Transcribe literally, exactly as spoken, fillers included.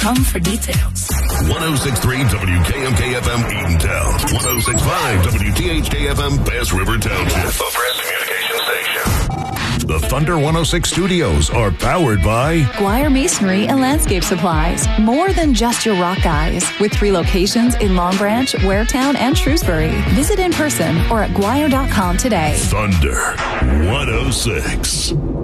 com for details. one oh six point three W K M K F M Eatontown. one oh six point five W T H K F M Bass River Township. The Press Communication Station. The Thunder one oh six studios are powered by Guire Masonry and Landscape Supplies. More than just your rock guys. With three locations in Long Branch, Waretown, and Shrewsbury. Visit in person or at guire dot com today. Thunder one oh six.